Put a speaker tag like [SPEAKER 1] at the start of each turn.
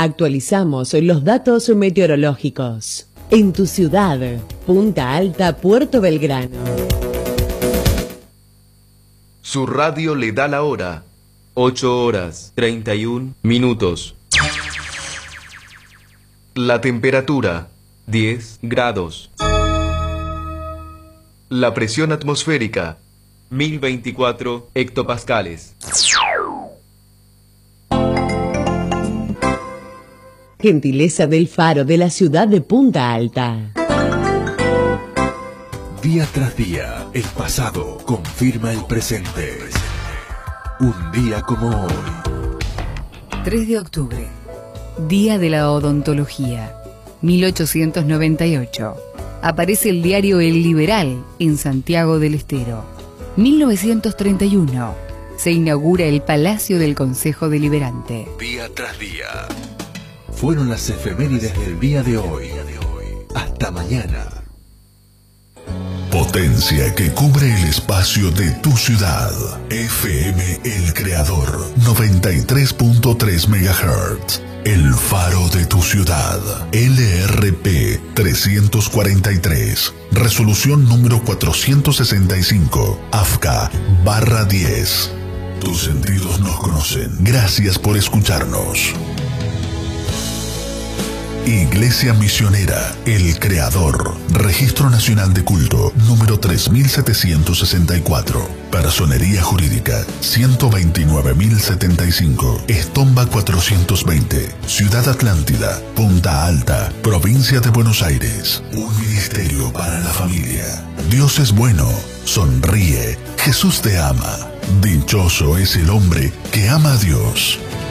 [SPEAKER 1] Actualizamos los datos meteorológicos. En tu ciudad, Punta Alta, Puerto Belgrano.
[SPEAKER 2] Su radio le da la hora. 8:31. La temperatura, 10 grados. La presión atmosférica, 1024 hectopascales.
[SPEAKER 1] Gentileza del Faro de la ciudad de Punta Alta.
[SPEAKER 3] Día tras día, el pasado confirma el presente. Un día como hoy.
[SPEAKER 4] 3 de octubre, Día de la Odontología, 1898. Aparece el diario El Liberal en Santiago del Estero. 1931. Se inaugura el Palacio del Consejo Deliberante.
[SPEAKER 3] Día tras día. Fueron las efemérides del día de hoy. Hasta mañana.
[SPEAKER 5] Potencia que cubre el espacio de tu ciudad. FM El Creador, 93.3 MHz. El Faro de tu ciudad. LRP 343. Resolución número 465. AFCA/10. Tus sentidos nos conocen. Gracias por escucharnos. Iglesia Misionera El Creador, Registro Nacional de Culto, número 3764. Personería Jurídica, 129.075. Estomba 420. Ciudad Atlántida, Punta Alta, Provincia de Buenos Aires. Un ministerio para la familia. Dios es bueno, sonríe, Jesús te ama. Dichoso es el hombre que ama a Dios.